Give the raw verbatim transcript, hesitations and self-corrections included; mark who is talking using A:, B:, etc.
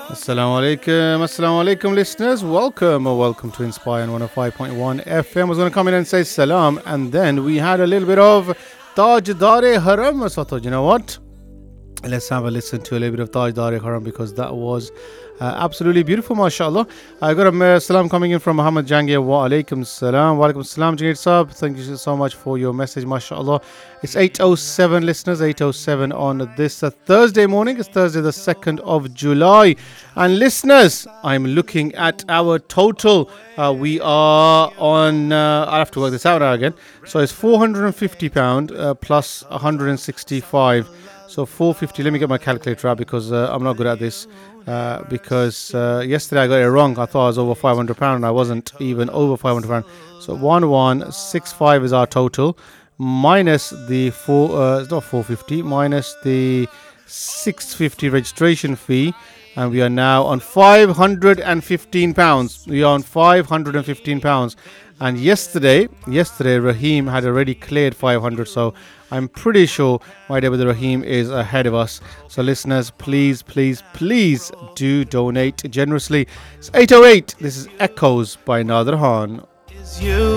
A: Assalamu alaikum, assalamu alaikum listeners. Welcome or welcome to Inspire on one oh five point one F M. I was going to come in and say salam, and then we had a little bit of Tajdar Haram. So I thought, you know what? Let's have a listen to a little bit of Tajdar Haram because that was uh, absolutely beautiful, mashallah. I got a uh, salam coming in from Muhammad Jangir. Wa alaikum salam. Wa alaikum salam, Jangir Saab. Thank you so much for your message, mashallah. It's eight oh seven, listeners, eight oh seven on this uh, Thursday morning. It's Thursday, the second of July. And listeners, I'm looking at our total. Uh, we are on, uh, I have to work this out now again. So it's four hundred fifty pounds uh, plus one hundred sixty-five. So four hundred fifty, let me get my calculator out because uh, I'm not good at this. Uh, because uh, yesterday I got it wrong. I thought I was over five hundred pounds and I wasn't even over five hundred pounds. So one one six five is our total. Minus the four, uh, it's not four hundred fifty, minus the six hundred fifty registration fee. And we are now on five hundred fifteen pounds. We are on five hundred fifteen pounds. And yesterday, yesterday Raheem had already cleared five hundred. So I'm pretty sure my dear brother Raheem is ahead of us. So listeners, please, please, please do donate generously. It's eight oh eight. This is Echoes by Nader Khan. Is you.